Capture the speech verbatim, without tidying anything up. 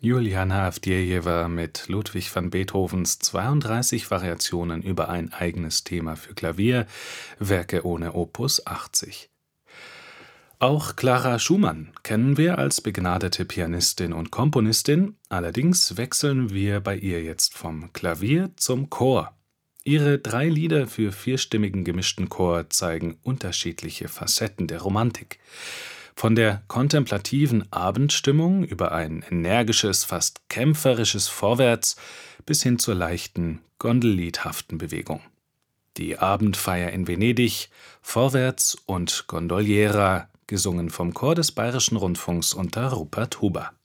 Juliana Avdjejewa mit Ludwig van Beethovens zweiunddreißig Variationen über ein eigenes Thema für Klavier, Werke ohne Opus achtzig. Auch Clara Schumann kennen wir als begnadete Pianistin und Komponistin, allerdings wechseln wir bei ihr jetzt vom Klavier zum Chor. Ihre drei Lieder für vierstimmigen gemischten Chor zeigen unterschiedliche Facetten der Romantik. Von der kontemplativen Abendstimmung über ein energisches, fast kämpferisches Vorwärts bis hin zur leichten, gondelliedhaften Bewegung. Die Abendfeier in Venedig, Vorwärts und Gondoliera, gesungen vom Chor des Bayerischen Rundfunks unter Rupert Huber.